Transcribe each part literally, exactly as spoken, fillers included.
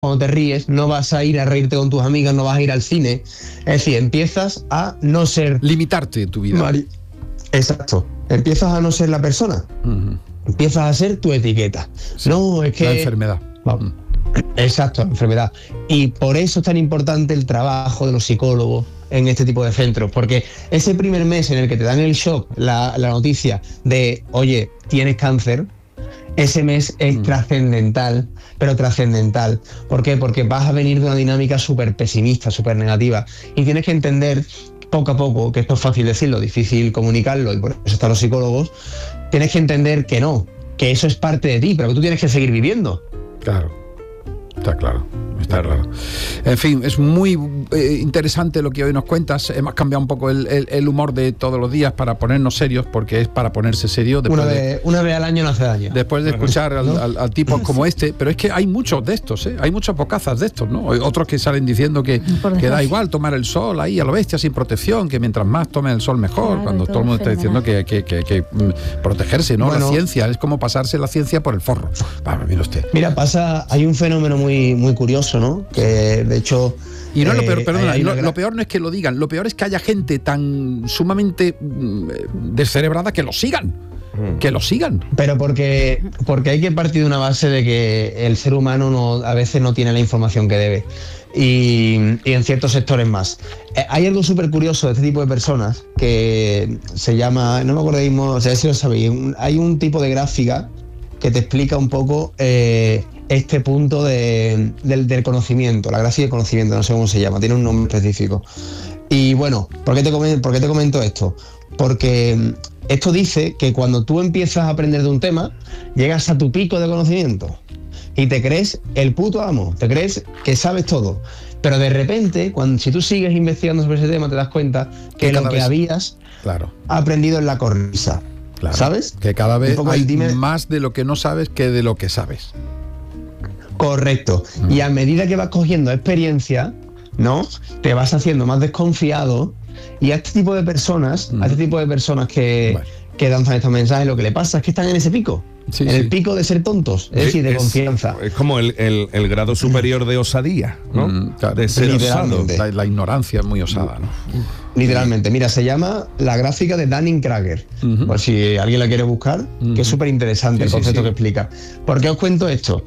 cuando te ríes, no vas a ir a reírte con tus amigas, no vas a ir al cine. Es decir, empiezas a no ser... Limitarte tu vida. Mari... Exacto. Empiezas a no ser la persona. Uh-huh. Empiezas a ser tu etiqueta. Sí, no, es que... La enfermedad. Vamos. Exacto, la enfermedad. Y por eso es tan importante el trabajo de los psicólogos en este tipo de centros, porque ese primer mes en el que te dan el shock, la, la noticia de, oye, tienes cáncer, ese mes es mm. trascendental, pero trascendental. ¿Por qué? Porque vas a venir de una dinámica súper pesimista, súper negativa, y tienes que entender poco a poco, que esto es fácil decirlo, difícil comunicarlo, y por eso están los psicólogos, tienes que entender que no, que eso es parte de ti, pero que tú tienes que seguir viviendo. Claro. Está claro, está claro. En fin, es muy eh, interesante lo que hoy nos cuentas. Hemos cambiado un poco el, el, el humor de todos los días para ponernos serios, porque es para ponerse serio. Una vez, de, una vez al año no hace daño. Después de escuchar al, al, al tipo como este, pero es que hay muchos de estos, ¿eh? Hay muchos bocazas de estos, ¿no? Otros que salen diciendo que, que da igual tomar el sol ahí a lo bestia sin protección, que mientras más tome el sol mejor, claro, cuando todo el mundo está diciendo que, que, que, que, que protegerse, ¿no? Bueno, la ciencia, es como pasarse la ciencia por el forro. Vamos, mira usted. Mira, pasa, hay un fenómeno muy muy curioso, ¿no? Que de hecho... Y no es lo peor, perdona, lo, lo peor no es que lo digan, lo peor es que haya gente tan sumamente descerebrada que lo sigan. Que lo sigan. Pero porque, porque hay que partir de una base de que el ser humano no, a veces no tiene la información que debe. Y, y en ciertos sectores más. Eh, hay algo súper curioso de este tipo de personas que se llama, no me acuerdo mismo, o sea, si lo sabéis, un, hay un tipo de gráfica que te explica un poco eh, este punto de, del, del conocimiento, la gráfica de conocimiento, no sé cómo se llama, tiene un nombre específico. Y bueno, ¿por qué te comento, por qué te comento esto? Porque esto dice que cuando tú empiezas a aprender de un tema, llegas a tu pico de conocimiento y te crees el puto amo, te crees que sabes todo. Pero de repente, cuando, si tú sigues investigando sobre ese tema, te das cuenta que, que lo que vez, habías claro. aprendido en la cornisa. Claro, ¿sabes? Que cada vez hay dime... más de lo que no sabes que de lo que sabes. Correcto. Mm. Y a medida que vas cogiendo experiencia, ¿no? Te vas haciendo más desconfiado. Y a este tipo de personas, mm. a este tipo de personas que, bueno. que danzan estos mensajes, lo que le pasa es que están en ese pico. Sí, en sí. el pico de ser tontos, es sí, decir, de es, confianza. Es como el, el, el grado superior de osadía, ¿no? Mm, claro. De ser osado. La, la ignorancia es muy osada, ¿no? Literalmente. Mira, se llama la gráfica de Dunning-Kruger. Uh-huh. Por si alguien la quiere buscar, uh-huh. que es súper interesante sí, el concepto sí, sí. que explica. ¿Por qué os cuento esto?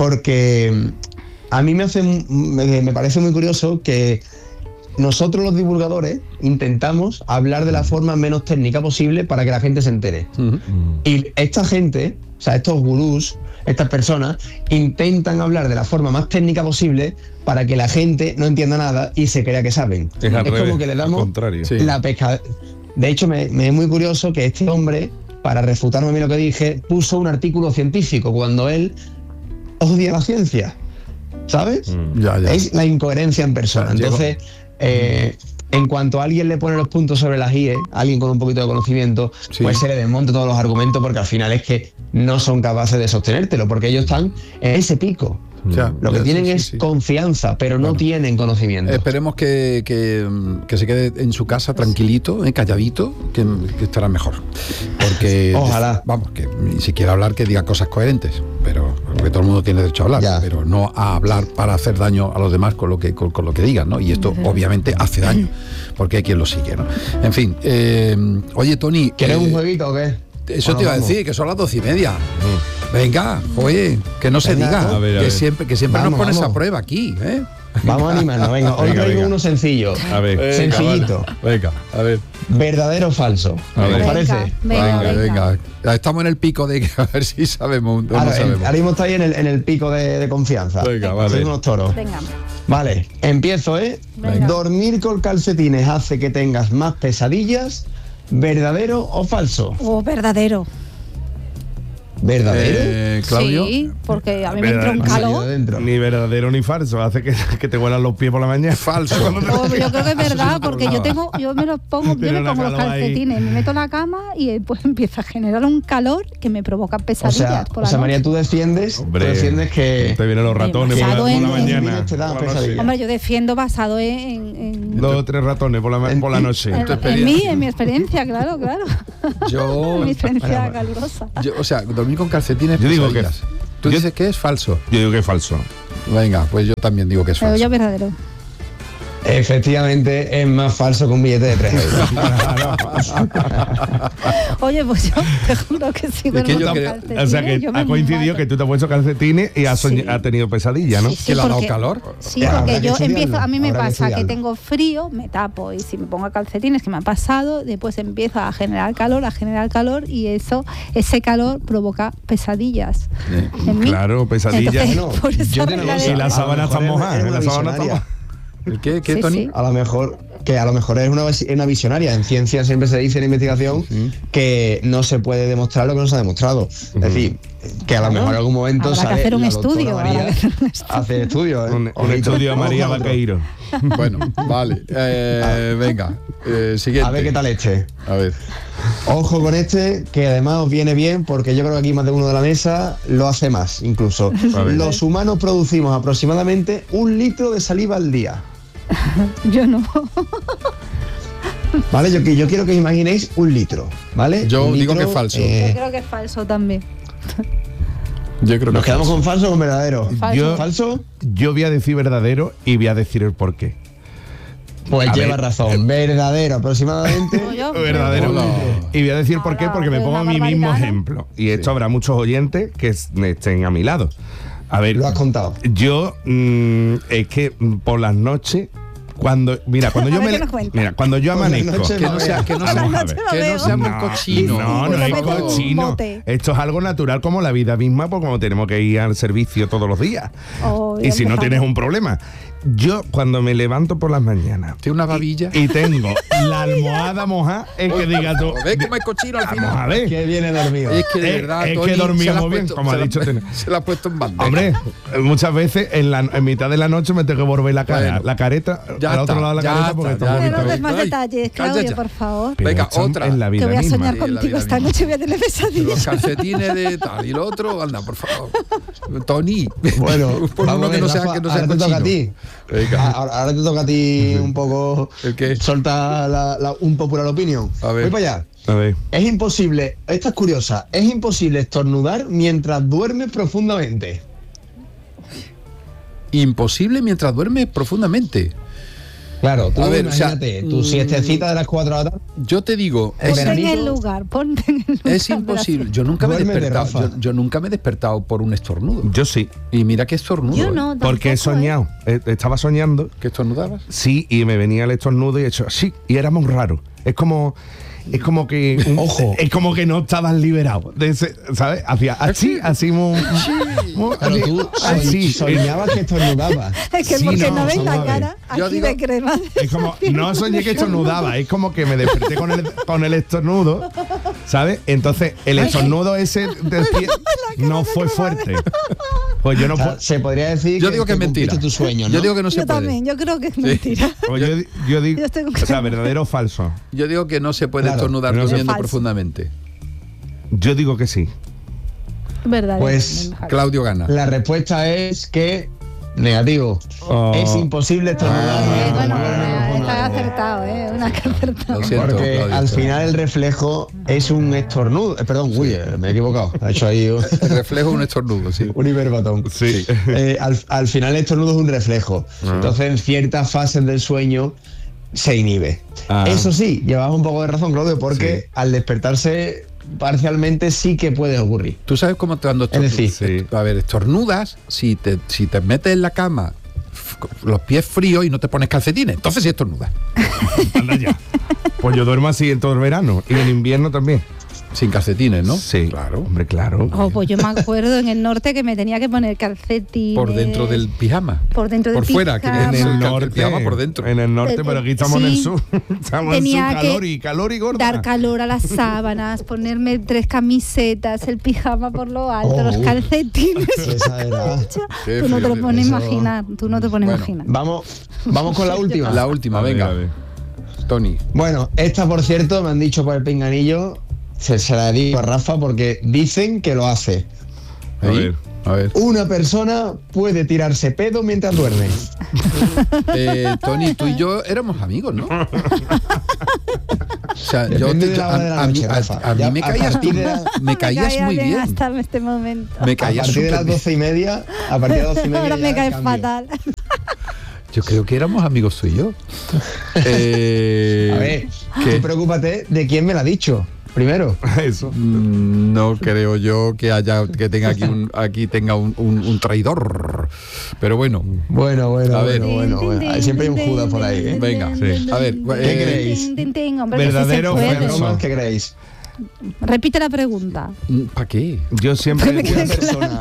Porque a mí me hace, me, me parece muy curioso que nosotros los divulgadores intentamos hablar de la forma menos técnica posible para que la gente se entere. Uh-huh. Y esta gente, o sea, estos gurús, estas personas, intentan hablar de la forma más técnica posible para que la gente no entienda nada y se crea que saben. Es, es como revés, que le damos sí. la pesca. De hecho, me, me es muy curioso que este hombre, para refutarme a mí lo que dije, puso un artículo científico cuando él odia la ciencia. ¿Sabes? Mm, ya, ya. Es la incoherencia en persona. Ya, Entonces... Eh, en cuanto a alguien le pone los puntos sobre las i, alguien con un poquito de conocimiento, sí. pues se le desmonta todos los argumentos porque al final es que no son capaces de sostenértelo, porque ellos están en ese pico. Ya, lo que ya, tienen sí, es sí. confianza, pero no bueno, tienen conocimiento. Esperemos que, que, que se quede en su casa tranquilito, calladito, que, que estará mejor. Porque, ojalá. Vamos, que ni siquiera hablar que diga cosas coherentes, pero porque todo el mundo tiene derecho a hablar, ya. pero no a hablar para hacer daño a los demás con lo que, con, con lo que digan, ¿no? Y esto obviamente hace daño, porque hay quien lo sigue, ¿no? En fin, eh, oye, Tony... ¿Quieres eh, un jueguito o qué? Eso bueno, te iba vamos. a decir, que son las doce y media. Mm. Venga, oye, que no se venga, diga, a ver, a que, ver. Siempre, que siempre vamos, nos pones vamos. a prueba aquí, ¿eh? Vamos a animarnos, venga, hoy traigo uno sencillo, a ver, sencillito. Venga, venga, a ver. ¿Verdadero o falso? A ver. ¿Os parece? Venga, venga, venga. venga. Estamos en el pico de que a ver si sabemos. Ahora, no sabemos. ahora mismo estáis en el, en el pico de, de confianza. Venga, vale. Sois unos toros. Venga. Vale, empiezo, ¿eh? Venga. ¿Dormir con calcetines hace que tengas más pesadillas? ¿Verdadero o falso? Oh, verdadero. ¿Verdadero? Eh, ¿Claudio? Sí, porque a mí me entra un calor. Ni verdadero ni falso, hace que, que te huelan los pies por la mañana. Falso. Oh, yo creo que es verdad, porque yo tengo, yo me los pongo, yo me pongo los calcetines, ahí. me meto en la cama y pues empieza a generar un calor que me provoca pesadillas. O sea, por o sea María, tú defiendes, Hombre, tú defiendes que te vienen los ratones por la, por la mañana. Te dan pesadillas. Hombre, yo defiendo basado en, en dos o tres ratones por la, por la noche. En, en, en mí, en mi experiencia, claro, claro. Yo, mi experiencia bueno, calurosa. Yo, o sea, dormir con calcetines. Yo digo que tú yo, dices que es falso. Yo digo que es falso. Venga, pues yo también digo que es Pero falso. yo verdadero. Efectivamente, es más falso que un billete de tres euros. Oye, pues yo te juro que sí. Es que yo duermo con creo- calcetines, O sea que yo me ha coincidido mato. que tú te has puesto calcetines y has, soñ- Sí. has tenido pesadillas, ¿no? Sí, sí, ¿Que le ha dado porque- calor? Sí, Habrá porque que yo estudiarlo, empiezo, a mí me habrá que pasa que estudiarlo. tengo frío, me tapo y si me pongo calcetines, que me ha pasado, después empiezo a generar calor, a generar calor y eso, ese calor provoca pesadillas Sí. en mí. Claro, pesadillas. Entonces, Bueno, por esa yo tengo regla cosa, de- Y la a lo sábana mejor está es- mojada, es la una sábana está visionaria. mojada. ¿El qué, qué Sí, Tony? sí. A lo mejor, que a lo mejor es una, una visionaria. En ciencia siempre se dice en investigación que no se puede demostrar lo que no se ha demostrado. Es decir, que a lo Claro. mejor en algún momento Habrá que sale hacer un la doctora estudio, habrá María que hacer un estudio. hace estudios. ¿eh? Un, un Ojito. estudio de María Ojo al otro. Vaqueiro. Bueno, vale. Eh, venga, eh, siguiente. A ver qué tal este. A ver. Ojo con este, que además os viene bien porque yo creo que aquí más de uno de la mesa lo hace más, incluso. A ver. Los humanos producimos aproximadamente un litro de saliva al día. Yo no. ¿Vale? Yo, yo quiero que os imaginéis un litro, ¿vale? Yo Un digo litro, que es falso. eh, Yo creo que es falso también. Yo creo que ¿Nos es quedamos falso. con falso o con verdadero? Falso. Yo, ¿Falso? yo voy a decir verdadero y voy a decir el por qué. Pues A lleva ver, razón. Verdadero aproximadamente. No, yo- Verdadero. Hola. Y voy a decir por qué, Ahora, porque me es pongo a una mí mismo barbaridad, ¿no? ejemplo. Y esto Sí. habrá muchos oyentes que es- estén a mi lado. A ver, Lo has contado. yo mm, es que mm, por las noches, cuando mira, cuando A yo ver me qué nos cuenta. mira, cuando yo Por las amanezco, noches, Que no sea, que no Vamos sea, a noche ver. lo que no veo. sea muy cochino. No, no Lo es meto en un cochino. bote. Esto es algo natural como la vida misma, porque como tenemos que ir al servicio todos los días. Oh, Y ya si no empezamos. tienes un problema. Yo cuando me levanto por las mañanas Tiene una babilla. y tengo la almohada mojada, es que diga tú. ¿Ves cómo hay cochino al Vamos a final? ver. Que viene dormido. Es que de Es- verdad, es Tony, que dormíamos se la ha bien, puesto- como se ha la- dicho Tene. Se la ha puesto en banda. Hombre, muchas veces en, la, en mitad de la noche me tengo que volver la, cara, Bueno, la careta ya al otro está, lado de la ya careta está, porque ya está un está. Pero poquito- des más Ay, detalles, calla Claudio, ya. por favor. Pero Venga, esto otra. En la Que vida voy a misma. soñar Sí, la contigo vida esta misma. noche, voy a tener Los pesadillas. calcetines de tal y lo otro, anda, por favor. Tony. Bueno, por vamos uno a que ver, no sea, Rafa, que no sea ahora te toca a cochino. ti. Venga. Ahora, ahora te toca a ti un poco. ¿El qué? Solta la, la- un popular opinion. A ver. Voy para allá. A ver. Es imposible, esta es curiosa, es imposible estornudar mientras duermes profundamente. Imposible mientras duermes profundamente. Claro, tú A ver, o sea, imagínate, tu mm, siestecita de las cuatro de la tarde. Yo te digo, En es, Ponte en veranito, el lugar, ponte en el lugar. es imposible. Yo nunca me he Duérmete, despertado. Rafa. Yo, yo nunca me he despertado por un estornudo. Yo sí, Y mira que estornudo. Yo ¿eh? no, porque he tampoco, ¿eh? soñado. Eh, Estaba soñando, ¿Que estornudabas? sí, y me venía el estornudo y he hecho así, y era muy raro. Es como. Es como que. un- Ojo. Es como que no estabas liberado. De ese, ¿sabes? Hacía así, así muy. muy- Pero tú así. soñabas que estornudabas. Es que Sí, porque no, no, ves vamos la a ver. cara Yo aquí digo- de crema. Es como, no soñé que estornudaba, es como que me desperté con el, con el estornudo, ¿sabes? Entonces, el estornudo ese del pie no fue fuerte. Pues yo no O sea, puedo. se podría decir Yo digo que es mentira. cumpliste tu sueño, ¿no? Yo digo que no se Yo puede. también, yo creo que es mentira. Pues yo, yo digo, Yo estoy con o sea, Clara. verdadero o falso. Yo digo que no se puede Claro, estornudar no, durmiendo falso. profundamente. Yo digo que sí. Verdad. Pues, Claudio gana. La respuesta es que negativo. Oh. Es imposible estornudar. Ah, Eh, mientras bueno, duermes eh, profundamente. está acertado, ¿eh? Una que acertado. Lo siento, Porque Claudio. al final el reflejo es un estornudo. Eh, perdón, uy, eh, me he equivocado. Ha hecho ahí un, El reflejo es un estornudo, sí. un hiperbatón. Sí. Eh, al, al final el estornudo es un reflejo. Entonces en ciertas fases del sueño se inhibe. Ah. Eso sí, llevabas un poco de razón, Claudio, porque Sí. al despertarse parcialmente sí que puede ocurrir. Tú sabes cómo cuando Es decir, sí. a ver, estornudas, si te, si te metes en la cama f- con los pies fríos y no te pones calcetines, entonces sí estornudas. Anda ya. Pues yo duermo así en todo el verano y en invierno también. Sin calcetines, ¿no? Sí. Claro. Hombre, claro. Oh, pues yo me acuerdo en el norte que me tenía que poner calcetines. Por dentro del pijama. Por dentro del Por fuera, que pijama. En es el el norte. pijama por dentro. En el norte, Eh, pero aquí estamos en el sí. sur. Estamos Tenía en el sur, que calor y calor y gorda. Dar calor a las sábanas, ponerme tres camisetas, el pijama por lo alto, Oh, los uh. calcetines. Esa era. Qué Tú no te frío, lo pones a eso. imaginar, tú no te pones a Bueno. imaginar. Vamos, vamos con la última. La última, A ver, venga. a ver. Tony. Bueno, esta por cierto me han dicho por el pinganillo, se, se la digo a Rafa porque dicen que lo hace. A Ahí. ver. A ver. Una persona puede tirarse pedo mientras duerme. Eh, Tony, tú y yo éramos amigos, ¿no? O sea, yo Depende te- de la hora de la a, a mí, noche, a- Rafa. a mí Ya me a caías tú, partir de la- me caías caía muy bien. hasta este momento. Me A caías partir de las súper bien. doce y media, a partir de las doce y media. Ahora ya me cae cambio. fatal. Yo creo que éramos amigos tú y yo. Eh, A ver, ¿qué? tú preocúpate de quién me lo ha dicho. Primero. Eso. Mm, No creo yo que haya que tenga aquí un aquí tenga un, un- un traidor. Pero bueno, Bueno, bueno, A ver. bueno, bueno, bueno. Siempre hay un Judas por ahí, ¿eh? Venga, sí. a ver, ¿Qué eh, creéis? Hombre, que sí se ¿Verdadero o puede. falso? ¿Bromas? ¿Qué creéis? Repite la pregunta. ¿para qué? Yo siempre Me Una queda persona,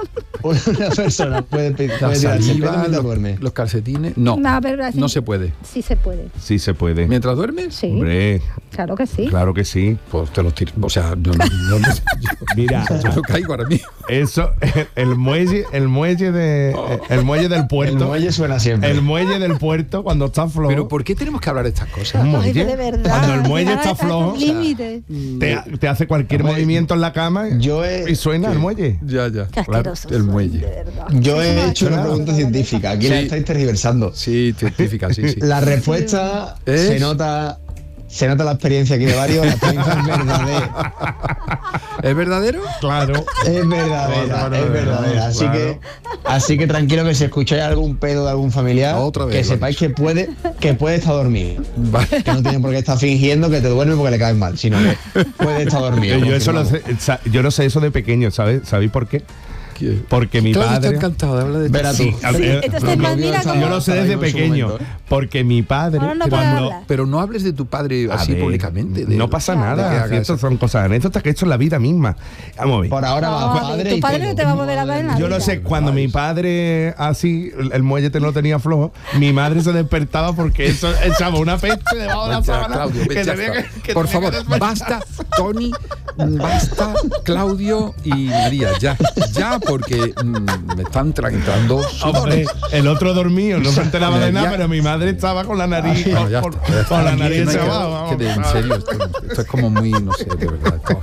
una persona puede, puede La tirarse el saliva, pelo mientras los, duerme. los calcetines, no, No, pero así- no se puede. Sí se puede. sí se puede. Mientras duermes, Sí, Hombre, claro que sí. claro que sí. pues te los tiro. O sea, no, no, no, no- yo, Mira, yo no caigo ahora mismo. eso, el muelle, el muelle de, el muelle del El puerto, muelle suena siempre. el muelle del puerto cuando está flojo. Pero ¿por qué tenemos que hablar de estas cosas? Un Ay, muelle, de verdad. cuando el muelle Llegar está a esos flojo, límites. te, te hace cualquier Hombre, movimiento en la cama yo he- y suena el muelle. Ya, ya. Qué asqueroso el soy, muelle. de verdad. Yo Sí, he sí, hecho una sí. pregunta científica. Aquí la Sí. estáis tergiversando. Sí, científica, sí, sí. La respuesta Es- se nota. Se nota la experiencia aquí de varios. La experiencia es verdadera. ¿Es verdadero? Claro. Es verdadera, Claro, es verdadera. Así claro. que, así que tranquilo que si escucháis algún pedo de algún familiar, Otra vez que lo has sepáis dicho. que puede, que puede estar dormido. Vale. Que no tiene por qué estar fingiendo que te duerme porque le caes mal, sino que puede estar dormido. Yo, yo eso lo confirmado. sé, sa- yo lo sé eso de pequeño, ¿sabes? ¿Sabéis por qué? Porque mi Claro, padre. está encantado de hablar de Verá esto. tú. a ver, entonces, no, mira yo cómo- lo sé desde Ahora mismo en su pequeño. momento, ¿eh? Porque mi padre. Ahora no puede cuando- hablar. Pero no hables de tu padre A así ver, públicamente. de- no pasa de que nada. haga si esto eso. son cosas anécdotas que he hecho en la vida misma. Vamos a ver. Por ahora va No, padre tu y padre pelo. no te va a volver a ver en la Yo vida. lo sé, cuando mi padre así, el, el muelle te lo tenía flojo, mi madre se despertaba porque eso echaba una peste debajo de la Ya, sábana. Claudio, que ven, ya tenía está. que- que Por tenía favor, que despertar. basta, Tony, basta, Claudio y María, ya, ya, porque mm, me están tra- entrando Hombre, sudores. el otro dormido, no se enteraba Ya, de nada, ya. pero mi madre estaba con la nariz, Bueno, con, ya con- está, ya está. con la Aquí nariz no hay que- abajo. vamos. que de- en serio, esto, esto es como muy, no sé, de verdad. esto-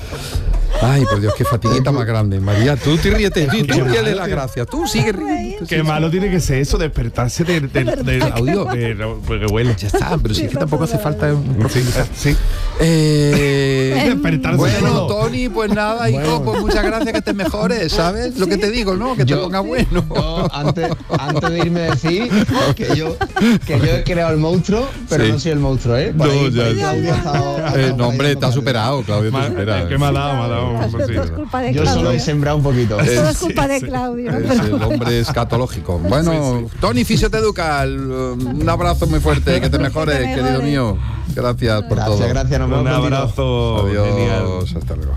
Ay, por Dios, qué fatiguita más grande. María, tú te ríete, tú, tú ríete la gracia, tú sigue riendo. Qué malo tiene que ser eso, despertarse de, de, de- Claudio. de- de- porque huele. Ya está, pero sí que tampoco hace falta un profundizar. Sí. Eh, Despertarse bueno, todo. Tony, pues nada, hijo, pues muchas gracias, que te mejores, ¿sabes? Lo que te digo, ¿no? Que te Yo- ponga bueno. Yo, antes, antes de irme a decir que yo, que yo he creado el monstruo, pero Sí. no soy el monstruo, ¿eh? Por No, ahí- ya, por ahí ya. Claudio ha estado- ha Eh, estado no, por hombre, ahí te ha superado, Claudio, te Ma- supera. ¿Qué me ha dado? Me ha dado. Todo sí. es culpa de Yo solo Claudio. he sembrado un poquito. Eh, Todo es sí, culpa de sí. Claudio. Es pero- el hombre escatológico. Bueno, Tony Fisioteducal, un abrazo muy fuerte, que te mejores, Que te querido mejores. mío. Gracias por todo. Gracias, gracias, nos vemos Un prontito. abrazo. Adiós, Genial. hasta luego.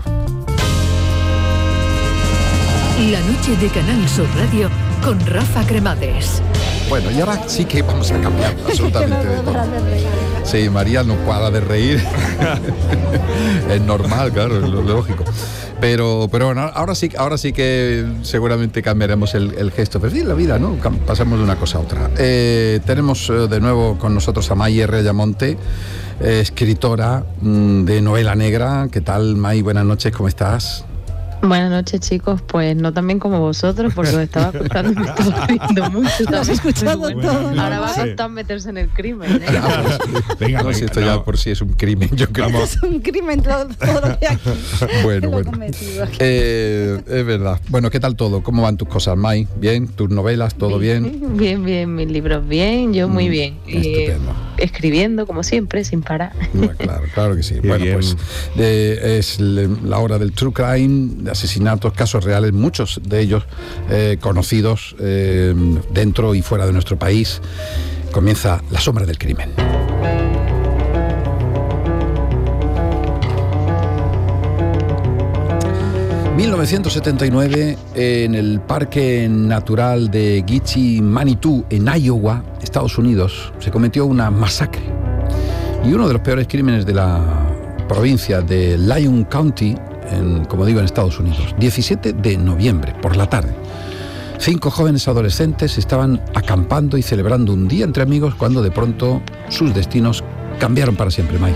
La noche de Canal Sur Radio con Rafa Cremades. Bueno, y ahora sí que vamos a cambiar absolutamente de tono. Sí, María no para de reír. Es normal, claro, es lo lógico. Pero, pero bueno, ahora sí, ahora sí que seguramente cambiaremos el, el gesto. Pero sí, la vida, ¿no? Cam- Pasamos de una cosa a otra. Eh, tenemos eh, de nuevo con nosotros a May R. Ayamonte, eh, escritora mm, de novela negra. ¿Qué tal, May? Buenas noches, ¿cómo estás? Buenas noches, chicos. Pues no tan bien como vosotros, porque os estaba escuchando y me estaba riendo mucho. Lo has también. escuchado Pero todo, ¿no? Ahora va a Sí. costar meterse en el crimen, ¿eh? Venga, No, si venga, esto no. ya por sí es un crimen, yo creo. Es un crimen todo, todo lo que hay aquí. Bueno, Que lo he bueno. cometido aquí. Eh, es verdad. Bueno, ¿qué tal todo? ¿Cómo van tus cosas, May? ¿Bien? ¿Tus novelas? ¿Todo bien? Bien, bien. Mis libros bien, yo muy Mm, bien. Y, estupendo. escribiendo, como siempre, sin parar. Bueno, claro, claro que sí. Qué bueno, bien. pues de- es le- la hora del true crime, de asesinatos, casos reales, muchos de ellos eh, conocidos eh, dentro y fuera de nuestro país. Comienza La sombra del crimen. mil novecientos setenta y nueve, en el Parque Natural de Gitche Manitou, en Iowa, Estados Unidos, se cometió una masacre. Y uno de los peores crímenes de la provincia de Lyon County, en, como digo, en Estados Unidos. diecisiete de noviembre, por la tarde. Cinco jóvenes adolescentes estaban acampando y celebrando un día entre amigos cuando de pronto sus destinos cambiaron para siempre, May.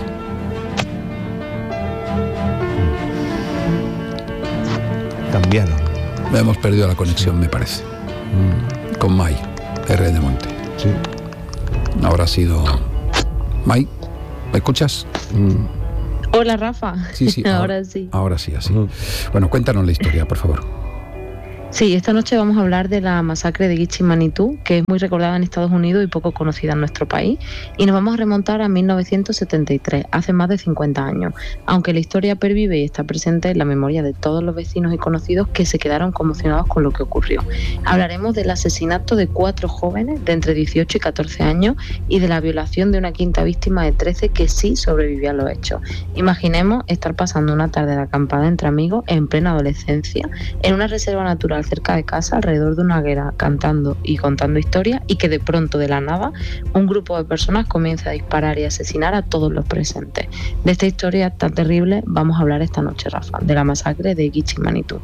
Cambiaron. Hemos perdido la conexión, me parece, con May, R. de Monte. Sí. Ahora ha sido May. ¿Me escuchas? Mm. Hola, Rafa. Sí, sí. ahora, ahora sí. Ahora sí, así. Uh-huh. Bueno, cuéntanos la historia, por favor. Sí, esta noche vamos a hablar de la masacre de Gitche Manitou, que es muy recordada en Estados Unidos y poco conocida en nuestro país, y nos vamos a remontar a mil novecientos setenta y tres, hace más de cincuenta años, aunque la historia pervive y está presente en la memoria de todos los vecinos y conocidos que se quedaron conmocionados con lo que ocurrió. Hablaremos del asesinato de cuatro jóvenes de entre dieciocho y catorce años y de la violación de una quinta víctima de trece que sí sobrevivió a los hechos. Imaginemos estar pasando una tarde de acampada entre amigos en plena adolescencia, en una reserva natural cerca de casa, alrededor de una hoguera, cantando y contando historias, y que de pronto, de la nada, un grupo de personas comienza a disparar y asesinar a todos los presentes. De esta historia tan terrible vamos a hablar esta noche, Rafa, de la masacre de Gitche Manitou.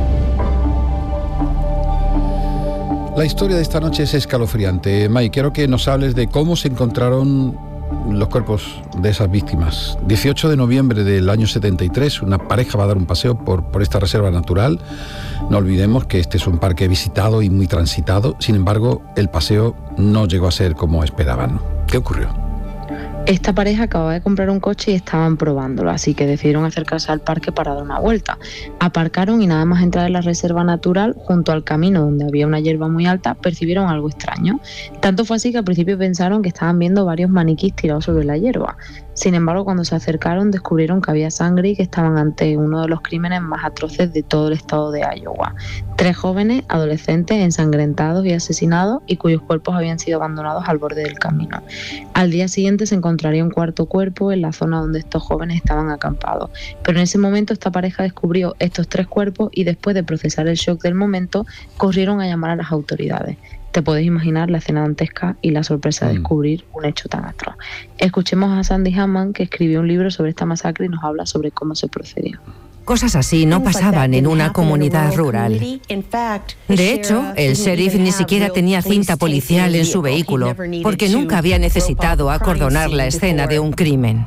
La historia de esta noche es escalofriante. May, quiero que nos hables de cómo se encontraron los cuerpos de esas víctimas. dieciocho de noviembre del año setenta y tres, una pareja va a dar un paseo por, por esta reserva natural. No olvidemos que este es un parque visitado y muy transitado. Sin embargo, el paseo no llegó a ser como esperaban. ¿Qué ocurrió? Esta pareja acababa de comprar un coche y estaban probándolo, así que decidieron acercarse al parque para dar una vuelta. Aparcaron y nada más entrar en la reserva natural, junto al camino donde había una hierba muy alta, percibieron algo extraño. Tanto fue así que al principio pensaron que estaban viendo varios maniquís tirados sobre la hierba. Sin embargo, cuando se acercaron descubrieron que había sangre y que estaban ante uno de los crímenes más atroces de todo el estado de Iowa. Tres jóvenes adolescentes ensangrentados y asesinados y cuyos cuerpos habían sido abandonados al borde del camino. Al día siguiente se encontraría un cuarto cuerpo en la zona donde estos jóvenes estaban acampados. Pero en ese momento esta pareja descubrió estos tres cuerpos y después de procesar el shock del momento, corrieron a llamar a las autoridades. Te puedes imaginar la escena dantesca y la sorpresa de descubrir un hecho tan atroz. Escuchemos a Sandy Hammond, que escribió un libro sobre esta masacre y nos habla sobre cómo se procedió. Cosas así no pasaban en una comunidad rural. De hecho, el sheriff ni siquiera tenía cinta policial en su vehículo, porque nunca había necesitado acordonar la escena de un crimen.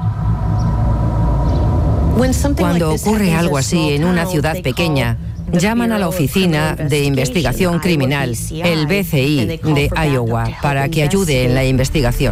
Cuando ocurre algo así en una ciudad pequeña, llaman a la Oficina de Investigación Criminal, el B C I de Iowa, para que ayude en la investigación.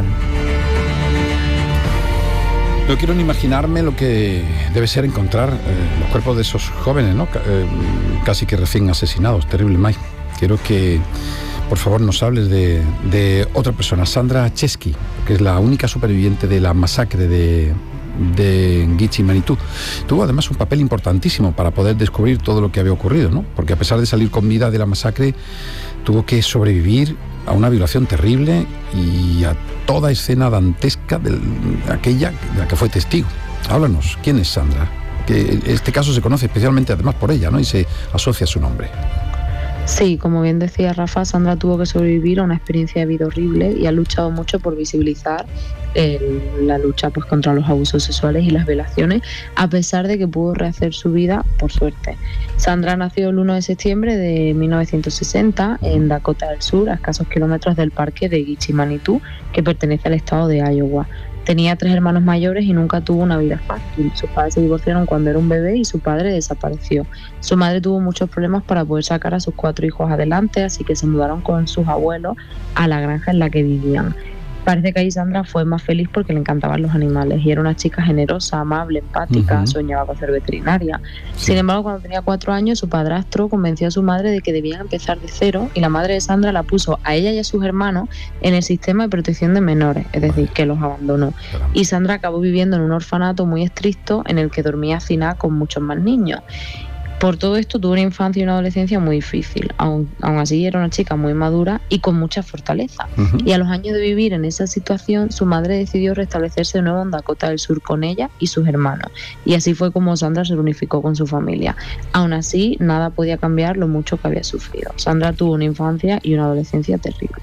No quiero ni imaginarme lo que debe ser encontrar eh, los cuerpos de esos jóvenes, ¿no? Eh, casi que recién asesinados. Terrible, May. Quiero que, por favor, nos hables de, de otra persona, Sandra Chesky, que es la única superviviente de la masacre de... de Gitche Manitou. Tuvo además un papel importantísimo para poder descubrir todo lo que había ocurrido, ¿no? Porque a pesar de salir con vida de la masacre, tuvo que sobrevivir a una violación terrible y a toda escena dantesca de aquella de la que fue testigo. Háblanos, ¿quién es Sandra? Que este caso se conoce especialmente además por ella, ¿no? Y se asocia a su nombre. Sí, como bien decía Rafa, Sandra tuvo que sobrevivir a una experiencia de vida horrible y ha luchado mucho por visibilizar eh, la lucha pues, contra los abusos sexuales y las violaciones, a pesar de que pudo rehacer su vida, por suerte. Sandra nació el uno de septiembre de mil novecientos sesenta en Dakota del Sur, a escasos kilómetros del parque de Gitche Manitou, que pertenece al estado de Iowa. Tenía tres hermanos mayores y nunca tuvo una vida fácil. Sus padres se divorciaron cuando era un bebé y su padre desapareció. Su madre tuvo muchos problemas para poder sacar a sus cuatro hijos adelante, así que se mudaron con sus abuelos a la granja en la que vivían. Parece que ahí Sandra fue más feliz porque le encantaban los animales y era una chica generosa, amable, empática, uh-huh. soñaba con ser veterinaria. Sí. Sin embargo, cuando tenía cuatro años, su padrastro convenció a su madre de que debían empezar de cero y la madre de Sandra la puso a ella y a sus hermanos en el sistema de protección de menores, es decir, que los abandonó. Y Sandra acabó viviendo en un orfanato muy estricto en el que dormía hacinada con muchos más niños. Por todo esto tuvo una infancia y una adolescencia muy difícil. Aún, aún así era una chica muy madura y con mucha fortaleza. Uh-huh. Y a los años de vivir en esa situación, su madre decidió restablecerse de nuevo en Dakota del Sur con ella y sus hermanos. Y así fue como Sandra se reunificó con su familia. Aún así, nada podía cambiar lo mucho que había sufrido. Sandra tuvo una infancia y una adolescencia terrible.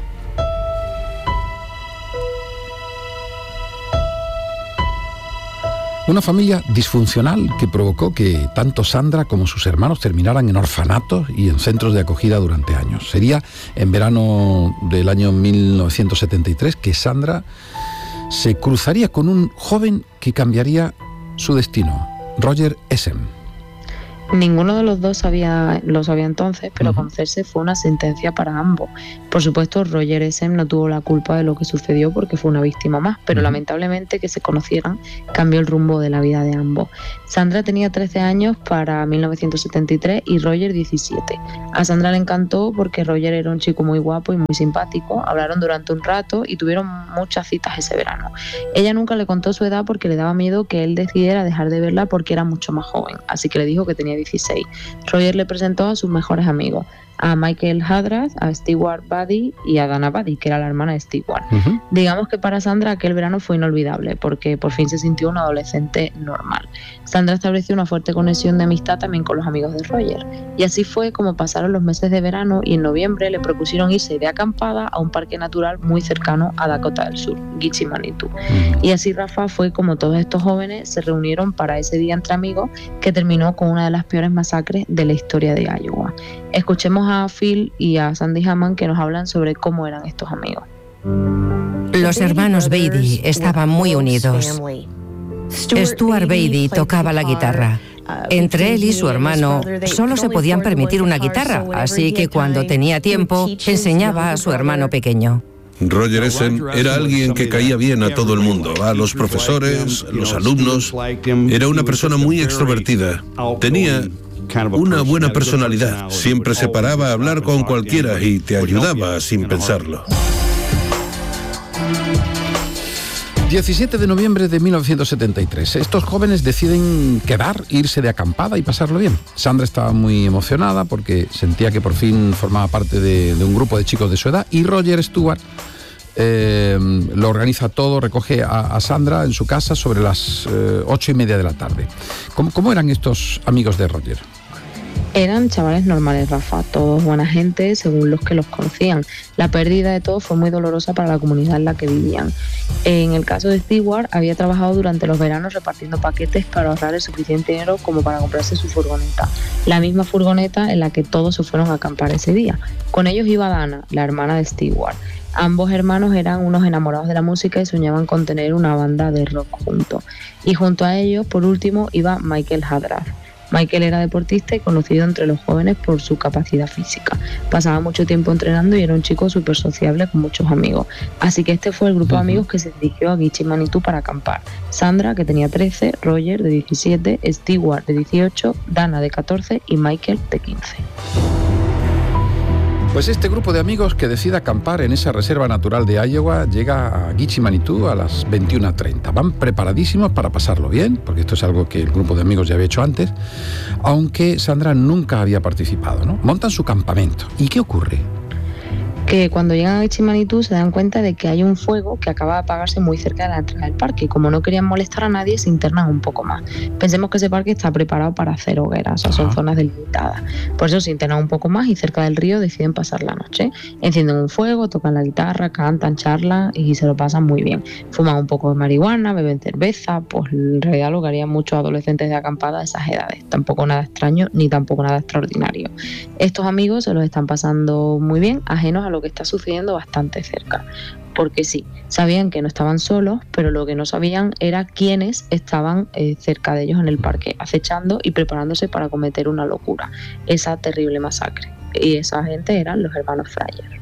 Una familia disfuncional que provocó que tanto Sandra como sus hermanos terminaran en orfanatos y en centros de acogida durante años. Sería en verano del año mil novecientos setenta y tres que Sandra se cruzaría con un joven que cambiaría su destino, Roger Essen. Ninguno de los dos sabía, lo sabía entonces, pero uh-huh. conocerse fue una sentencia para ambos. Por supuesto, Roger Esem no tuvo la culpa de lo que sucedió porque fue una víctima más, pero uh-huh. lamentablemente que se conocieran cambió el rumbo de la vida de ambos. Sandra tenía trece años para mil novecientos setenta y tres y Roger diecisiete. A Sandra le encantó porque Roger era un chico muy guapo y muy simpático, hablaron durante un rato y tuvieron muchas citas ese verano. Ella nunca le contó su edad porque le daba miedo que él decidiera dejar de verla porque era mucho más joven, así que le dijo que tenía dieciséis. Roger le presentó a sus mejores amigos, a Michael Hadrath, a Stewart Buddy y a Dana Buddy, que era la hermana de Stewart. Uh-huh. Digamos que para Sandra aquel verano fue inolvidable porque por fin se sintió una adolescente normal. Sandra estableció una fuerte conexión de amistad también con los amigos de Roger, y así fue como pasaron los meses de verano y en noviembre le propusieron irse de acampada a un parque natural muy cercano a Dakota del Sur, Gitche Manitou. Uh-huh. Y así, Rafa, fue como todos estos jóvenes se reunieron para ese día entre amigos que terminó con una de las peores masacres de la historia de Iowa. Escuchemos a Phil y a Sandy Hammond que nos hablan sobre cómo eran estos amigos. Los hermanos Beatty estaban muy unidos. Stuart Beatty tocaba la guitarra. Entre él y su hermano solo se podían permitir una guitarra, así que cuando tenía tiempo enseñaba a su hermano pequeño. Roger Esem era alguien que caía bien a todo el mundo, a los profesores, los alumnos. Era una persona muy extrovertida. Tenía una buena personalidad. Siempre se paraba a hablar con cualquiera y te ayudaba sin pensarlo. diecisiete de noviembre de mil novecientos setenta y tres. Estos jóvenes deciden quedar, irse de acampada y pasarlo bien. Sandra estaba muy emocionada porque sentía que por fin formaba parte de, de un grupo de chicos de su edad, y Roger Stewart eh, lo organiza todo, recoge a, a Sandra en su casa sobre las eh, ocho y media de la tarde. ¿Cómo, cómo eran estos amigos de Roger? Eran chavales normales, Rafa, todos buena gente según los que los conocían. La pérdida de todos fue muy dolorosa para la comunidad en la que vivían. En el caso de Stewart, había trabajado durante los veranos repartiendo paquetes para ahorrar el suficiente dinero como para comprarse su furgoneta. La misma furgoneta en la que todos se fueron a acampar ese día. Con ellos iba Dana, la hermana de Stewart. Ambos hermanos eran unos enamorados de la música y soñaban con tener una banda de rock juntos. Y junto a ellos, por último, iba Michael Hadrath. Michael era deportista y conocido entre los jóvenes por su capacidad física. Pasaba mucho tiempo entrenando y era un chico súper sociable con muchos amigos. Así que este fue el grupo de amigos que se dirigió a Gitche Manitou para acampar. Sandra, que tenía trece, Roger, de diecisiete, Stewart, de dieciocho, Dana, de catorce y Michael, de quince. Pues este grupo de amigos que decide acampar en esa reserva natural de Iowa llega a Gitche Manitou a las veintiuna treinta. Van preparadísimos para pasarlo bien, porque esto es algo que el grupo de amigos ya había hecho antes, aunque Sandra nunca había participado, ¿no? Montan su campamento. ¿Y qué ocurre? Que cuando llegan a Gitche Manitou se dan cuenta de que hay un fuego que acaba de apagarse muy cerca de la entrada del parque, y como no querían molestar a nadie se internan un poco más. Pensemos que ese parque está preparado para hacer hogueras, o sea, son zonas delimitadas. Por eso se internan un poco más y cerca del río deciden pasar la noche. Encienden un fuego, tocan la guitarra, cantan, charlan y se lo pasan muy bien. Fuman un poco de marihuana, beben cerveza, pues en realidad lo que harían muchos adolescentes de acampada a esas edades. Tampoco nada extraño ni tampoco nada extraordinario. Estos amigos se los están pasando muy bien, ajenos a lo que está sucediendo bastante cerca, porque sí, sabían que no estaban solos, pero lo que no sabían era quiénes estaban eh, cerca de ellos en el parque, acechando y preparándose para cometer una locura, esa terrible masacre. Y esa gente eran los hermanos Fryer.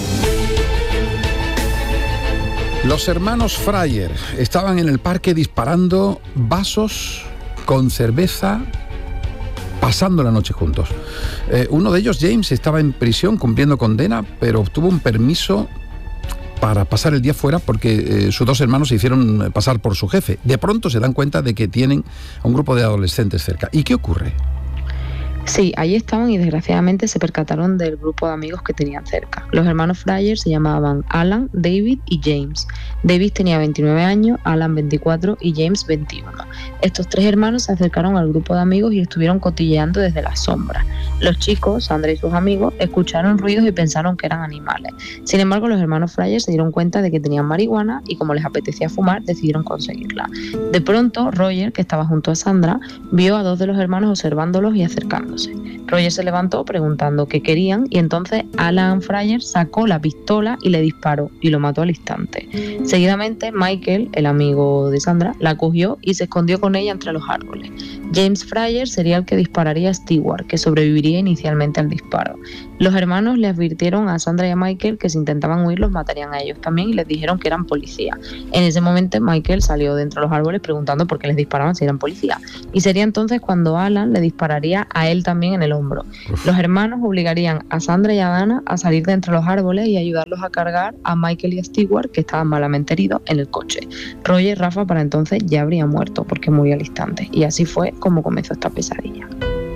Los hermanos Fryer estaban en el parque disparando vasos con cerveza, pasando la noche juntos. Eh, uno de ellos, James, estaba en prisión cumpliendo condena, pero obtuvo un permiso para pasar el día fuera porque eh, sus dos hermanos se hicieron pasar por su jefe. De pronto se dan cuenta de que tienen a un grupo de adolescentes cerca. ¿Y qué ocurre? Sí, allí estaban y desgraciadamente se percataron del grupo de amigos que tenían cerca. Los hermanos Fryer se llamaban Alan, David y James. David tenía veintinueve años, Alan veinticuatro y James veintiuno. Estos tres hermanos se acercaron al grupo de amigos y estuvieron cotilleando desde las sombras. Los chicos, Sandra y sus amigos, escucharon ruidos y pensaron que eran animales. Sin embargo, los hermanos Fryer se dieron cuenta de que tenían marihuana y como les apetecía fumar, decidieron conseguirla. De pronto, Roger, que estaba junto a Sandra, vio a dos de los hermanos observándolos y acercándolos. besándose. Roger se levantó preguntando qué querían y entonces Alan Fryer sacó la pistola y le disparó y lo mató al instante. Seguidamente Michael, el amigo de Sandra, la cogió y se escondió con ella entre los árboles. James Fryer sería el que dispararía a Stewart, que sobreviviría inicialmente al disparo. Los hermanos le advirtieron a Sandra y a Michael que si intentaban huir los matarían a ellos también y les dijeron que eran policías. En ese momento Michael salió de entre los árboles preguntando por qué les disparaban si eran policías. Y sería entonces cuando Alan le dispararía a él también en el hombro. Uf. Los hermanos obligarían a Sandra y a Dana a salir de entre los árboles y ayudarlos a cargar a Michael y a Stewart, que estaban malamente heridos, en el coche. Roger y Rafa para entonces ya habría muerto porque murió al instante. Y así fue como comenzó esta pesadilla.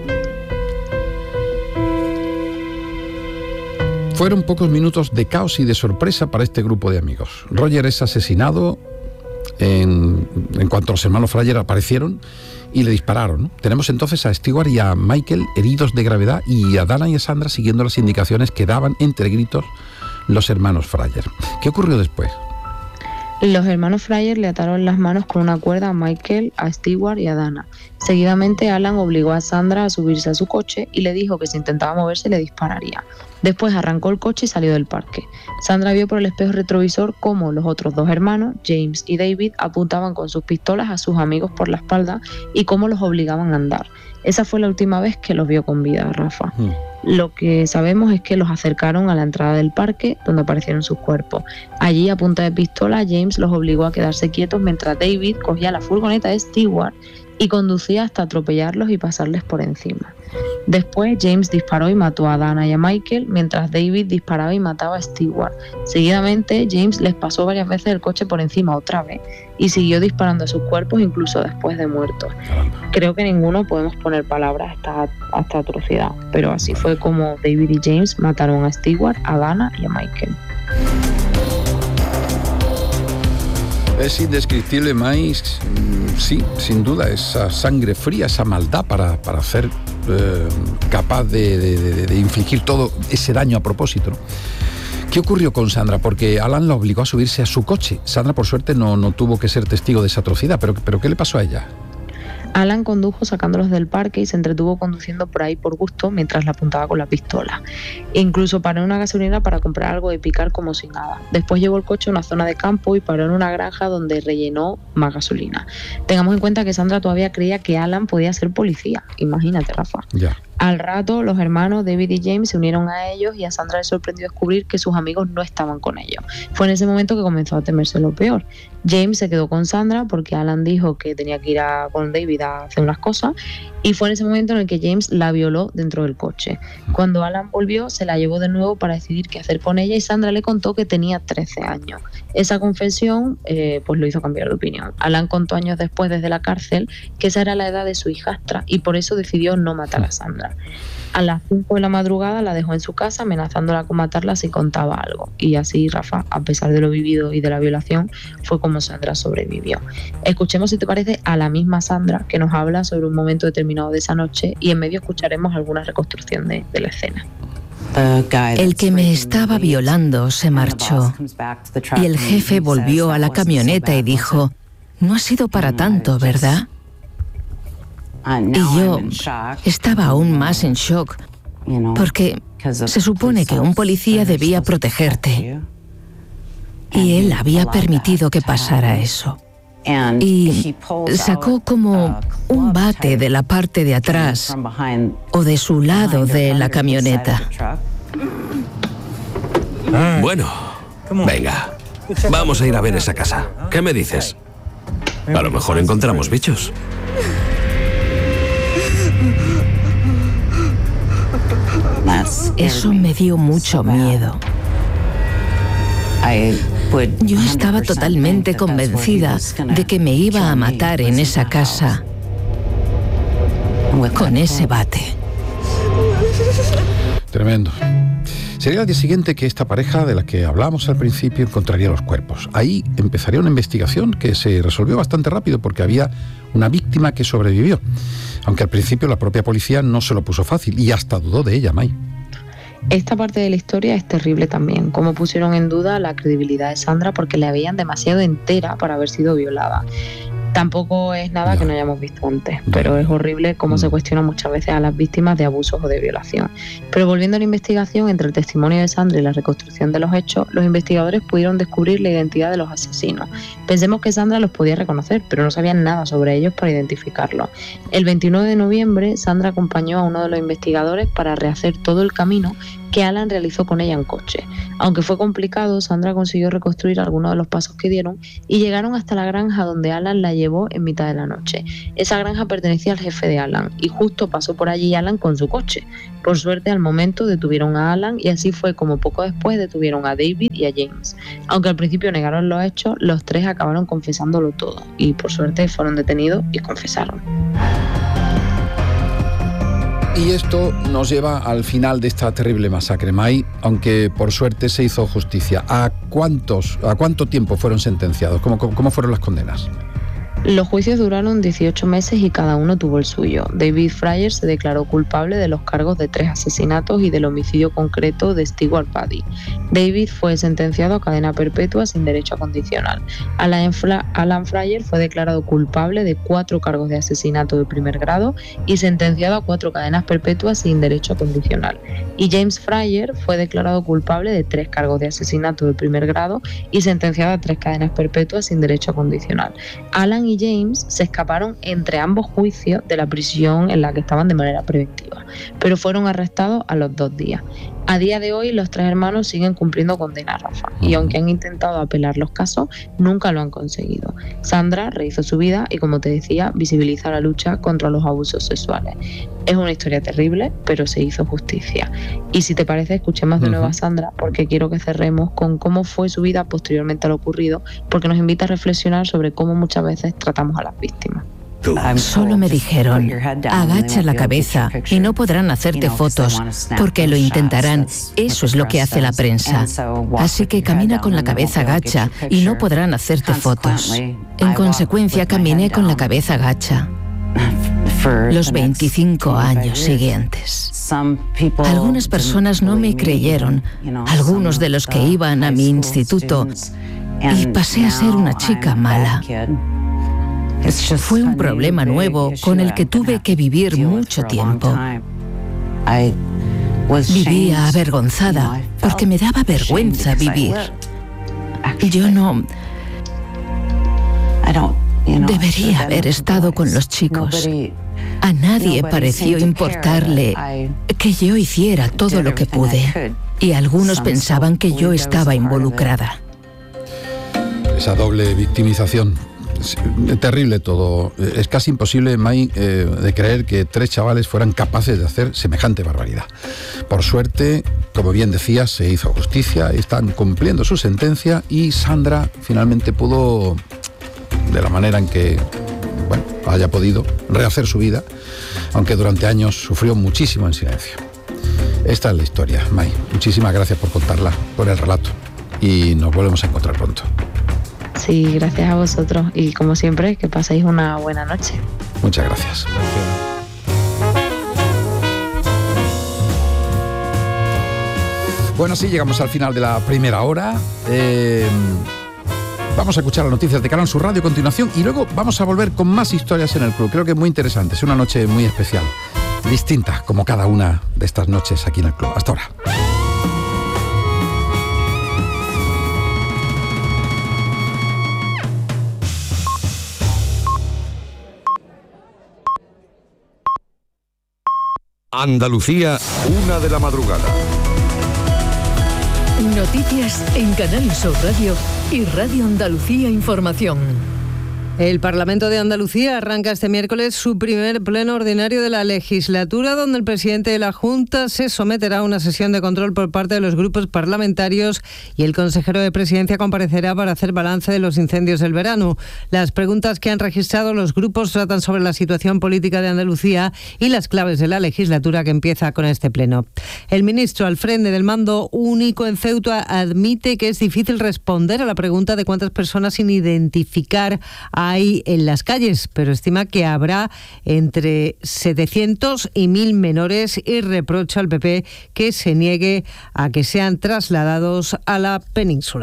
Fueron pocos minutos de caos y de sorpresa para este grupo de amigos. Roger es asesinado en, en cuanto los hermanos Fryer aparecieron y le dispararon, ¿no? Tenemos entonces a Stewart y a Michael heridos de gravedad y a Dana y a Sandra siguiendo las indicaciones que daban entre gritos los hermanos Fryer. ¿Qué ocurrió después? Los hermanos Fryer le ataron las manos con una cuerda a Michael, a Stewart y a Dana. Seguidamente Alan obligó a Sandra a subirse a su coche y le dijo que si intentaba moverse le dispararía. Después arrancó el coche y salió del parque. Sandra vio por el espejo retrovisor cómo los otros dos hermanos, James y David, apuntaban con sus pistolas a sus amigos por la espalda y cómo los obligaban a andar. Esa fue la última vez que los vio con vida, Rafa. Mm. Lo que sabemos es que los acercaron a la entrada del parque, donde aparecieron sus cuerpos. Allí, a punta de pistola, James los obligó a quedarse quietos mientras David cogía la furgoneta de Stewart y conducía hasta atropellarlos y pasarles por encima. Después, James disparó y mató a Dana y a Michael, mientras David disparaba y mataba a Stewart. Seguidamente, James les pasó varias veces el coche por encima otra vez y siguió disparando a sus cuerpos incluso después de muertos. Creo que ninguno podemos poner palabras a esta, a esta atrocidad, pero así fue como David y James mataron a Stewart, a Dana y a Michael. Es indescriptible, más, sí, sin duda, esa sangre fría, esa maldad para, para ser eh, capaz de, de, de infligir todo ese daño a propósito, ¿no? ¿Qué ocurrió con Sandra? Porque Alan la obligó a subirse a su coche. Sandra, por suerte, no, no tuvo que ser testigo de esa atrocidad, pero, pero ¿qué le pasó a ella? Alan condujo sacándolos del parque y se entretuvo conduciendo por ahí por gusto mientras la apuntaba con la pistola. E incluso paró en una gasolinera para comprar algo de picar como si nada. Después llevó el coche a una zona de campo y paró en una granja donde rellenó más gasolina. Tengamos en cuenta que Sandra todavía creía que Alan podía ser policía. Imagínate, Rafa. Ya. Al rato, los hermanos David y James se unieron a ellos y a Sandra le sorprendió descubrir que sus amigos no estaban con ellos. Fue en ese momento que comenzó a temerse lo peor. James se quedó con Sandra porque Alan dijo que tenía que ir a, con David a hacer unas cosas y fue en ese momento en el que James la violó dentro del coche. Cuando Alan volvió, se la llevó de nuevo para decidir qué hacer con ella y Sandra le contó que tenía trece años. Esa confesión eh, pues lo hizo cambiar de opinión. Alan contó años después desde la cárcel que esa era la edad de su hijastra y por eso decidió no matar a Sandra. A las cinco de la madrugada la dejó en su casa amenazándola con matarla si contaba algo. Y así, Rafa, a pesar de lo vivido y de la violación, fue como Sandra sobrevivió. Escuchemos, si te parece, a la misma Sandra que nos habla sobre un momento determinado de esa noche y en medio escucharemos alguna reconstrucción de, de la escena. El que me estaba violando se marchó y el jefe volvió a la camioneta y dijo: no ha sido para tanto, ¿verdad? Y yo estaba aún más en shock, porque se supone que un policía debía protegerte. Y él había permitido que pasara eso. Y sacó como un bate de la parte de atrás o de su lado de la camioneta. Bueno, venga, vamos a ir a ver esa casa. ¿Qué me dices? A lo mejor encontramos bichos. Eso me dio mucho miedo. Yo estaba totalmente convencida de que me iba a matar en esa casa con ese bate. Tremendo. Sería el día siguiente que esta pareja de la que hablamos al principio encontraría los cuerpos. Ahí empezaría una investigación que se resolvió bastante rápido porque había una víctima que sobrevivió. Aunque al principio la propia policía no se lo puso fácil y hasta dudó de ella, May. Esta parte de la historia es terrible también, como pusieron en duda la credibilidad de Sandra porque la veían demasiado entera para haber sido violada. Tampoco es nada que no hayamos visto antes, pero es horrible cómo se cuestiona muchas veces a las víctimas de abusos o de violación. Pero volviendo a la investigación, entre el testimonio de Sandra y la reconstrucción de los hechos, los investigadores pudieron descubrir la identidad de los asesinos. Pensemos que Sandra los podía reconocer, pero no sabían nada sobre ellos para identificarlos. El veintinueve de noviembre, Sandra acompañó a uno de los investigadores para rehacer todo el camino que Alan realizó con ella en coche. Aunque fue complicado, Sandra consiguió reconstruir algunos de los pasos que dieron y llegaron hasta la granja donde Alan la llevó en mitad de la noche. Esa granja pertenecía al jefe de Alan y justo pasó por allí Alan con su coche. Por suerte, al momento detuvieron a Alan y así fue como poco después detuvieron a David y a James. Aunque al principio negaron los hechos, los tres acabaron confesándolo todo y por suerte fueron detenidos y confesaron. Y esto nos lleva al final de esta terrible masacre, Mai, aunque por suerte se hizo justicia. ¿A cuántos, a cuánto tiempo fueron sentenciados? ¿Cómo, cómo fueron las condenas? Los juicios duraron dieciocho meses y cada uno tuvo el suyo. David Fryer se declaró culpable de los cargos de tres asesinatos y del homicidio concreto de Stewart Paddy. David fue sentenciado a cadena perpetua sin derecho a condicional. Alan, Fra- Alan Fryer fue declarado culpable de cuatro cargos de asesinato de primer grado y sentenciado a cuatro cadenas perpetuas sin derecho a condicional. Y James Fryer fue declarado culpable de tres cargos de asesinato de primer grado y sentenciado a tres cadenas perpetuas sin derecho a condicional. Alan y James se escaparon entre ambos juicios de la prisión en la que estaban de manera preventiva, pero fueron arrestados a los dos días. A día de hoy, los tres hermanos siguen cumpliendo condena, Rafa, y aunque han intentado apelar los casos, nunca lo han conseguido. Sandra rehizo su vida y, como te decía, visibiliza la lucha contra los abusos sexuales. Es una historia terrible, pero se hizo justicia. Y si te parece, escuchemos de uh-huh. nuevo a Sandra, porque quiero que cerremos con cómo fue su vida posteriormente a lo ocurrido, porque nos invita a reflexionar sobre cómo muchas veces tratamos a las víctimas. Solo me dijeron, agacha la cabeza y no podrán hacerte fotos, porque lo intentarán. Eso es lo que hace la prensa. Así que camina con la cabeza gacha y no podrán hacerte fotos. En consecuencia, caminé con la cabeza gacha los veinticinco años siguientes. Algunas personas no me creyeron, algunos de los que iban a mi instituto, y pasé a ser una chica mala. Fue un problema nuevo con el que tuve que vivir mucho tiempo. Vivía avergonzada porque me daba vergüenza vivir. Yo no... Debería haber estado con los chicos. A nadie pareció importarle que yo hiciera todo lo que pude. Y algunos pensaban que yo estaba involucrada. Esa doble victimización. Es terrible todo. Es casi imposible, Mai, eh, de creer que tres chavales fueran capaces de hacer semejante barbaridad. Por suerte, como bien decías, se hizo justicia, están cumpliendo su sentencia y Sandra finalmente pudo, de la manera en que bueno, haya podido, rehacer su vida, aunque durante años sufrió muchísimo en silencio. Esta es la historia, Mai. Muchísimas gracias por contarla, por el relato, y nos volvemos a encontrar pronto. Sí, gracias a vosotros y como siempre, que paséis una buena noche. Muchas gracias. Bueno, sí, llegamos al final de la primera hora. Eh, vamos a escuchar las noticias de Canal Sur Radio a continuación y luego vamos a volver con más historias en el club. Creo que es muy interesante, es una noche muy especial, distinta como cada una de estas noches aquí en el club. Hasta ahora. Andalucía, una de la madrugada. Noticias en Canal Sur Radio y Radio Andalucía Información. El Parlamento de Andalucía arranca este miércoles su primer pleno ordinario de la legislatura, donde el presidente de la Junta se someterá a una sesión de control por parte de los grupos parlamentarios y el consejero de Presidencia comparecerá para hacer balance de los incendios del verano. Las preguntas que han registrado los grupos tratan sobre la situación política de Andalucía y las claves de la legislatura que empieza con este pleno. El ministro al frente del mando único en Ceuta admite que es difícil responder a la pregunta de cuántas personas sin identificar hay en las calles, pero estima que habrá entre setecientos y mil menores y reprocha al P P que se niegue a que sean trasladados a la península.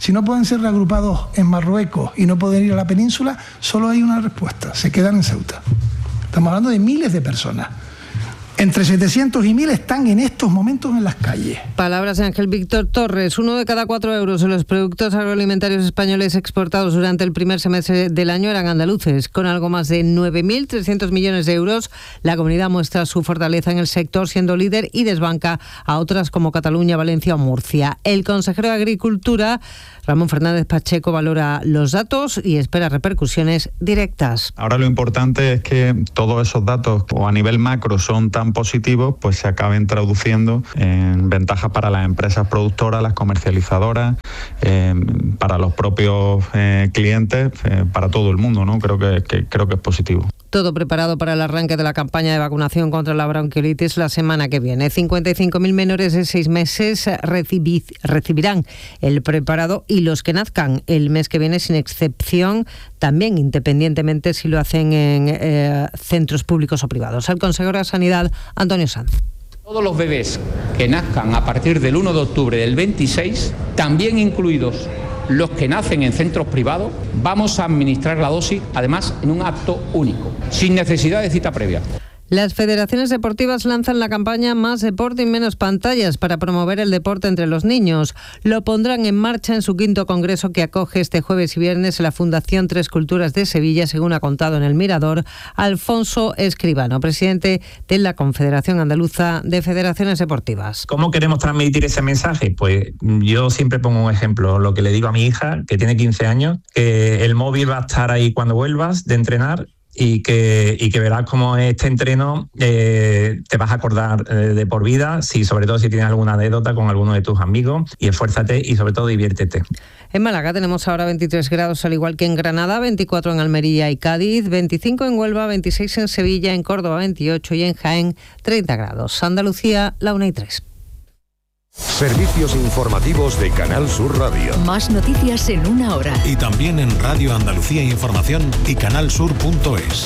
si no pueden ser reagrupados en Marruecos y no pueden ir a la península, solo hay una respuesta: se quedan en Ceuta. Estamos hablando de miles de personas. Entre setecientos y mil están en estos momentos en las calles. Palabras de Ángel Víctor Torres. Uno de cada cuatro euros de los productos agroalimentarios españoles exportados durante el primer semestre del año eran andaluces. Con algo más de nueve mil trescientos millones de euros, la comunidad muestra su fortaleza en el sector, siendo líder y desbanca a otras como Cataluña, Valencia o Murcia. El consejero de Agricultura, Ramón Fernández Pacheco, valora los datos y espera repercusiones directas. Ahora lo importante es que todos esos datos, o a nivel macro, son tan positivos, pues se acaben traduciendo en ventajas para las empresas productoras, las comercializadoras, eh, para los propios eh, clientes, eh, para todo el mundo, ¿no? Creo que, que creo que es positivo. Todo preparado para el arranque de la campaña de vacunación contra la bronquiolitis la semana que viene. cincuenta y cinco mil menores de seis meses recibid, recibirán el preparado y los que nazcan el mes que viene, sin excepción, también independientemente si lo hacen en eh, centros públicos o privados. El consejero de Sanidad, Antonio Sanz. Todos los bebés que nazcan a partir del uno de octubre del veintiséis, también incluidos los que nacen en centros privados, vamos a administrar la dosis, además, en un acto único, sin necesidad de cita previa. Las federaciones deportivas lanzan la campaña Más deporte y menos pantallas para promover el deporte entre los niños. Lo pondrán en marcha en su quinto congreso que acoge este jueves y viernes en la Fundación Tres Culturas de Sevilla, según ha contado en El Mirador Alfonso Escribano, presidente de la Confederación Andaluza de Federaciones Deportivas. ¿Cómo queremos transmitir ese mensaje? Pues yo siempre pongo un ejemplo, lo que le digo a mi hija, que tiene quince años, que el móvil va a estar ahí cuando vuelvas de entrenar, y que, y que verás cómo este entreno eh, te vas a acordar eh, de por vida, si, sobre todo si tienes alguna anécdota con alguno de tus amigos, y esfuérzate y sobre todo diviértete. En Málaga tenemos ahora veintitrés grados, al igual que en Granada, veinticuatro en Almería y Cádiz, veinticinco en Huelva, veintiséis en Sevilla, en Córdoba veintiocho y en Jaén treinta grados. Andalucía, la una y tres. Servicios informativos de Canal Sur Radio. Más noticias en una hora. Y también en Radio Andalucía Información y canalsur punto es.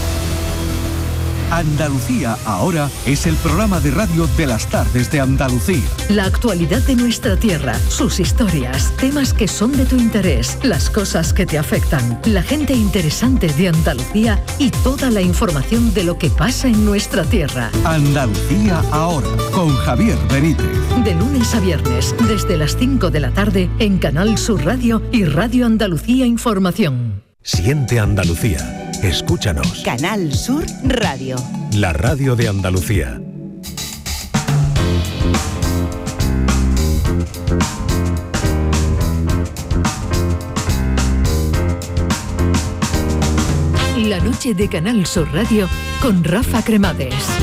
Andalucía Ahora es el programa de radio de las tardes de Andalucía. La actualidad de nuestra tierra, sus historias, temas que son de tu interés, las cosas que te afectan, la gente interesante de Andalucía y toda la información de lo que pasa en nuestra tierra. Andalucía Ahora, con Javier Benítez. De lunes a viernes, desde las cinco de la tarde, en Canal Sur Radio y Radio Andalucía Información. Siente Andalucía. Escúchanos. Canal Sur Radio. La radio de Andalucía. La noche de Canal Sur Radio con Rafa Cremades.